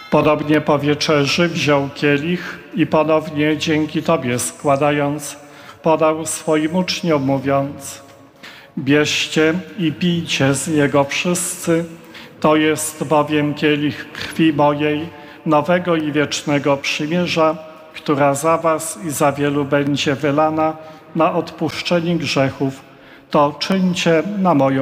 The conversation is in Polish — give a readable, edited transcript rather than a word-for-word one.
Podobnie po wieczerzy wziął kielich i ponownie dzięki Tobie składając, podał swoim uczniom, mówiąc: bierzcie i pijcie z niego wszyscy, to jest bowiem kielich krwi mojej, nowego i wiecznego przymierza, która za was i za wielu będzie wylana na odpuszczenie grzechów. To czyńcie na moją